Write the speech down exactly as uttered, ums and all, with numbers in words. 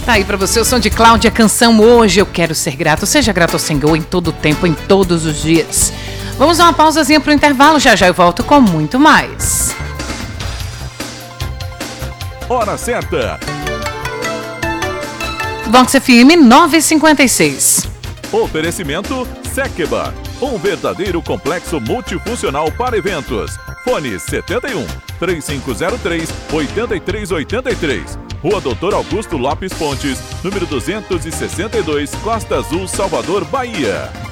Tá aí pra você o som de Cláudia, canção Hoje Eu Quero Ser Grato. Seja grato ao Senhor em todo o tempo, em todos os dias. Vamos dar uma pausazinha pro intervalo, já já eu volto com muito mais. Hora certa. Vox F M nove e cinquenta e seis. Oferecimento Sekeba, um verdadeiro complexo multifuncional para eventos. Fone setenta e um, três cinco zero três, oito três oito três. Rua Doutor Augusto Lopes Pontes, número duzentos e sessenta e dois, Costa Azul, Salvador, Bahia.